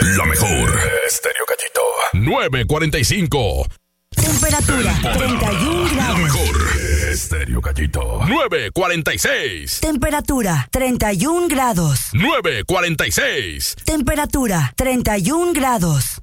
La mejor. Estéreo Cachito. 9:45. Temperatura 31 La grados. mejor. Estéreo Cachito. 9:46. Temperatura 31 grados. 9:46. Temperatura 31 grados.